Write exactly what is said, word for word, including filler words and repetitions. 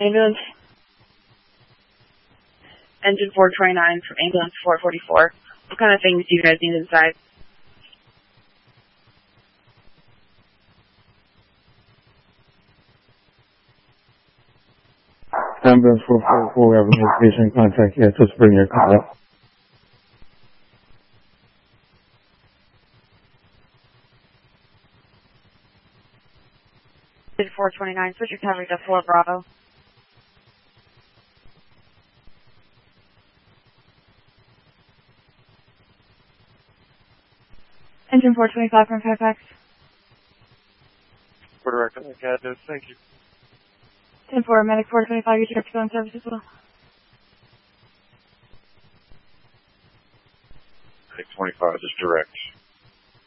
Ambulance. Engine four twenty-nine from ambulance four forty-four. What kind of things do you guys need inside? Ambulance four forty-four, we have a location contact here. Just bring your car up. Engine four twenty-nine, switch your coverage to four Bravo. Engine four twenty-five from Fairfax. For direct on the C A D, thank you. ten four, Medic four twenty-five, you should have to go in service as well. Medic twenty-five is direct.